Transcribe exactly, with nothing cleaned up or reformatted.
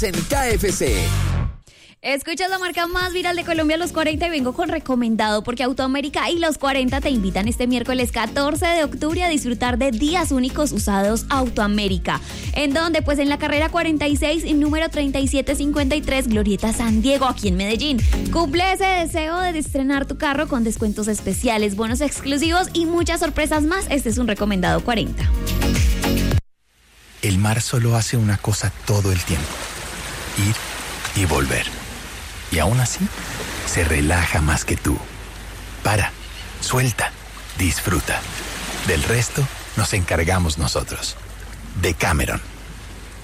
En K F C. Escuchas la marca más viral de Colombia, Los cuarenta, y vengo con recomendado porque Autoamérica y Los cuarenta te invitan este miércoles catorce de octubre a disfrutar de días únicos usados Autoamérica. ¿En dónde? Pues en la carrera cuarenta y seis, número treinta y siete cincuenta y tres, Glorieta San Diego, aquí en Medellín. Cumple ese deseo de estrenar tu carro con descuentos especiales, bonos exclusivos y muchas sorpresas más. Este es un recomendado cuarenta. El mar solo hace una cosa todo el tiempo: ir y volver. Y aún así, se relaja más que tú. Para, suelta, disfruta. Del resto, nos encargamos nosotros. Decameron.